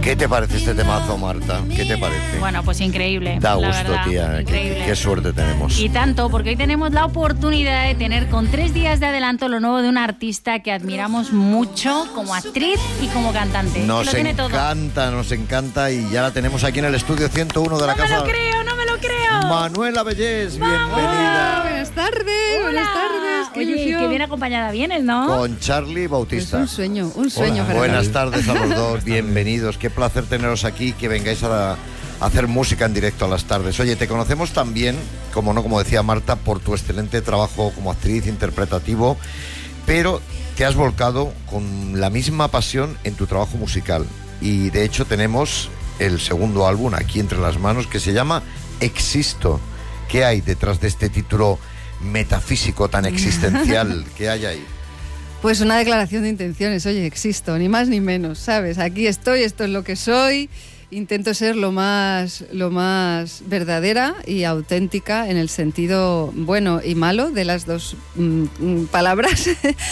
¿Qué te parece este temazo, Marta? ¿Qué te parece? Bueno, pues increíble. Da la gusto, verdad, tía. Increíble. Qué suerte tenemos. Y tanto, porque hoy tenemos la oportunidad de tener con 3 días de adelanto lo nuevo de una artista que admiramos mucho como actriz y como cantante. Nos lo tiene encanta y ya la tenemos aquí en el estudio 101 de la casa. No me lo creo. Manuela Bellés, bienvenida. Buenas tardes. Hola. Buenas tardes. Qué Oye, ilusión. que bien acompañada vienes, ¿no? Con Charlie Bautista. Es un sueño para Buenas mí. tardes a los dos, bienvenidos. Qué placer teneros aquí, que vengáis a hacer música en directo a las tardes. Oye, te conocemos también, como decía Marta, por tu excelente trabajo como actriz interpretativo, pero te has volcado con la misma pasión en tu trabajo musical. Y de hecho tenemos el segundo álbum aquí entre las manos, que se llama Existo. ¿Qué hay detrás de este título metafísico tan existencial? ¿Qué hay ahí? Pues una declaración de intenciones. Oye, existo, ni más ni menos, ¿sabes? Aquí estoy, esto es lo que soy. Intento ser lo más verdadera y auténtica en el sentido bueno y malo de las dos palabras.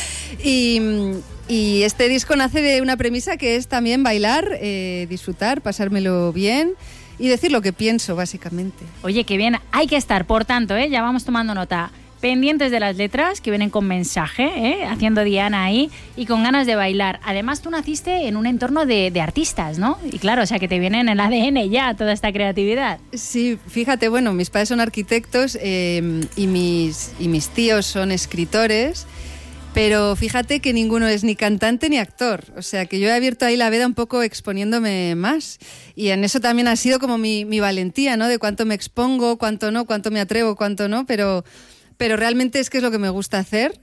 Y este disco nace de una premisa que es también bailar, disfrutar, pasármelo bien y decir lo que pienso, básicamente. Oye, qué bien. Hay que estar, por tanto, ya vamos tomando nota, pendientes de las letras que vienen con mensaje, haciendo Diana ahí, y con ganas de bailar. Además, tú naciste en un entorno de artistas, ¿no? Y claro, o sea, que te viene en el ADN ya toda esta creatividad. Sí, fíjate, bueno, mis padres son arquitectos y mis tíos son escritores, pero fíjate que ninguno es ni cantante ni actor. O sea, que yo he abierto ahí la veda un poco exponiéndome más. Y en eso también ha sido como mi valentía, ¿no? De cuánto me expongo, cuánto no, cuánto me atrevo, cuánto no, pero realmente es que es lo que me gusta hacer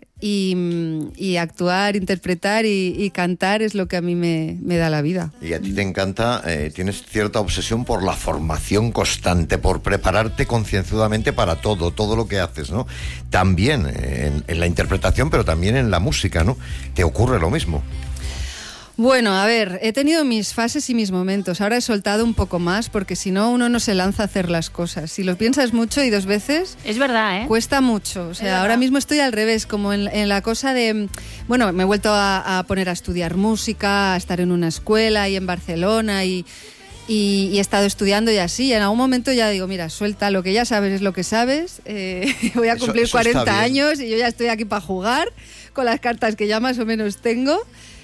y actuar, interpretar y cantar es lo que a mí me da la vida. Y a ti te encanta, tienes cierta obsesión por la formación constante, por prepararte concienzudamente para todo lo que haces, ¿no? También en la interpretación, pero también en la música, ¿no? ¿Te ocurre lo mismo? Bueno, a ver, he tenido mis fases y mis momentos. Ahora he soltado un poco más porque si no uno no se lanza a hacer las cosas. Si lo piensas mucho y 2 veces... Es verdad, ¿eh? Cuesta mucho. O sea, ahora mismo estoy al revés, como en la cosa de... Bueno, me he vuelto a poner a estudiar música, a estar en una escuela y en Barcelona y he estado estudiando y así. En algún momento ya digo, mira, suelta, lo que ya sabes es lo que sabes. Voy a cumplir eso 40 años y yo ya estoy aquí para jugar con las cartas que ya más o menos tengo.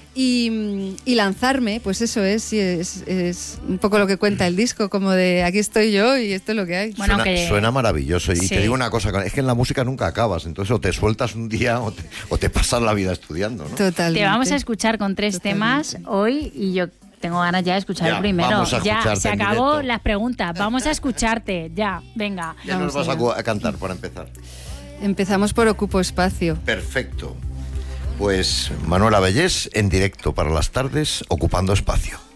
Y lanzarme, pues eso es un poco lo que cuenta el disco, como de aquí estoy yo y esto es lo que hay. Bueno, suena maravilloso. Y sí. Te digo una cosa, es que en la música nunca acabas, entonces o te sueltas un día o te pasas la vida estudiando, ¿no? Totalmente. Te vamos a escuchar con 3 temas hoy y yo tengo ganas ya de escuchar el primero. Vamos a ya, se acabó directo. las preguntas, vamos a escucharte, ya, venga. ¿Qué nos vas a cantar para empezar? Empezamos por Ocupo Espacio. Perfecto. Pues Manuela Bellés en directo para las tardes, ocupando espacio.